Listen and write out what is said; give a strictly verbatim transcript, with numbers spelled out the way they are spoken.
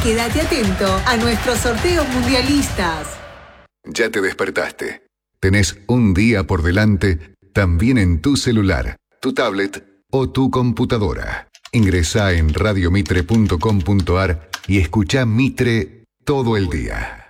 quédate atento a nuestros sorteos mundialistas. Ya te despertaste. Tenés un día por delante, también en tu celular, tu tablet o tu computadora. Ingresá en radio mitre punto com punto ar y escuchá Mitre todo el día.